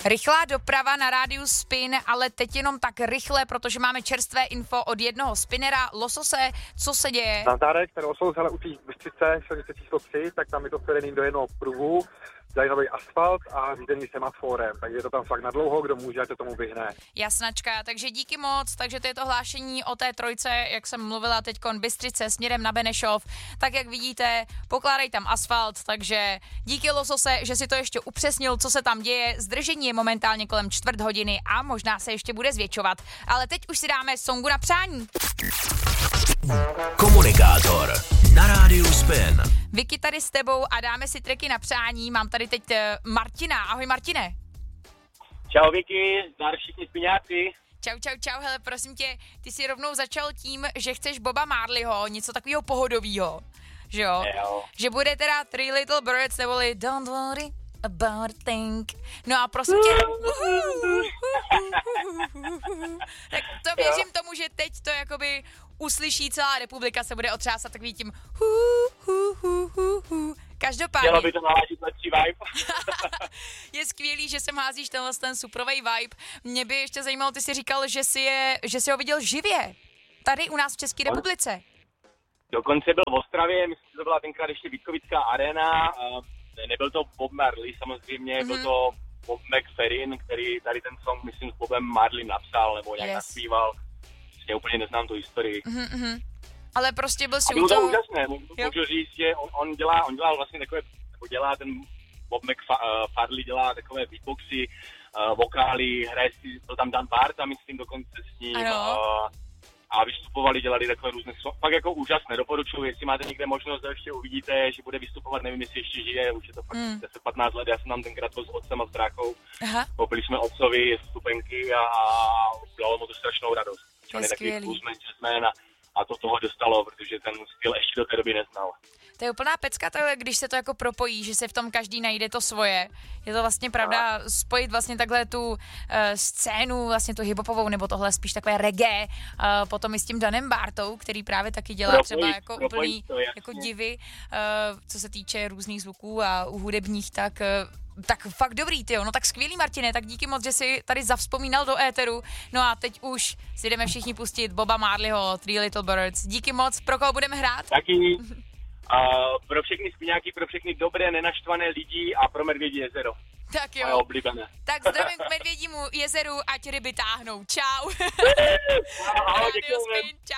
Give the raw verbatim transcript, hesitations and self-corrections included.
Rychlá doprava na rádiu Spin, ale teď jenom tak rychle, protože máme čerstvé info od jednoho spinera, Losose, co se děje? Nazdárek, ten Losos, ale u té Bystřice, silnice číslo tři, tak tam je to vvedený do jednoho pruhu, dají nový asfalt a řízený semaforem, takže je to tam fakt nadlouho, kdo může, ať to tomu vyhne. Jasnačka, takže díky moc, takže to je to hlášení o té trojce, jak jsem mluvila teďkon Bystřice směrem na Benešov, tak jak vidíte, pokládají tam asfalt, takže díky Losose, že si to ještě upřesnil, co se tam děje, zdržení je momentálně kolem čtvrt hodiny a možná se ještě bude zvětšovat, ale teď už si dáme songu na přání. Komunikátor na rádiu Spin. Vicky tady s tebou a dáme si tracky na přání. Mám tady teď Martina. Ahoj Martine. Čau Vicky, zdar všichni spiňáci. Čau, čau, čau, hele, prosím tě, ty jsi rovnou začal tím, že chceš Boba Marleyho, něco takového pohodového, že jo? jo? Že bude teda Three Little Birds, neboli Don't Worry About a Thing. No a prosím tě, tak to věřím tomu, že teď to jakoby uslyší celá republika, se bude otřásat takový tím hu, hu, hu, hu, hu. Každopádně. Chtělo by to naladit lepší vibe. Je skvělý, že sem házíš tenhle ten superový vibe. Mě by ještě zajímalo, ty jsi říkal, že jsi, je, že jsi ho viděl živě. Tady u nás v České republice. Dokonce byl v Ostravě, myslím, že to byla tenkrát ještě Vítkovická arena. Nebyl to Bob Marley samozřejmě, mm-hmm. byl to Bob McFerrin, který tady ten song, myslím, s Bobem Marleym napsal nebo nějak yes. naspíval. Já úplně neznám tu historii. Mm-hmm. Ale prostě byl si u toho... Bylo to úžasné, jo. můžu říct, že on, on, dělá, on dělal vlastně takové, nebo dělá ten Bob McFarley, dělá takové beatboxy, uh, vokály, hraje si, byl tam Dan Barta, myslím, dokonce s ním. Uh, a vystupovali, dělali takové různé, fakt jako úžasné, doporučuji, jestli máte někde možnost, ještě uvidíte, že bude vystupovat, nevím, jestli ještě žije, už je to fakt mm. deset patnáct let, já jsem tam tenkrát byl s otcem a s bráchou, koupili jsme otcovi vstupenky a udělalo mu to strašnou radost. On je takový bluesman, jazzman a, a to toho dostalo, protože ten styl ještě do té doby neznal. To je úplná pecka, takhle, když se to jako propojí, že se v tom každý najde to svoje. Je to vlastně pravda a. spojit vlastně takhle tu uh, scénu, vlastně tu hiphopovou, nebo tohle spíš takové reggae, uh, potom i s tím Danem Bartou, který právě taky dělá propojit, třeba jako úplný to, jako divy, uh, co se týče různých zvuků a u hudebních, tak... Uh, Tak fakt dobrý, tyjo. No tak skvělý, Martine, tak díky moc, že jsi tady zavzpomínal do éteru. No a teď už si jdeme všichni pustit Boba Marleyho, Three Little Birds. Díky moc, pro koho budeme hrát? Taky uh, pro všechny spiňáky, pro všechny dobré, nenaštvané lidi a pro Medvědí jezero. Tak jo. Moje oblíbené. Tak zdravím k Medvědímu jezeru, ať ryby táhnou. Čau. Ahoj, děkuji.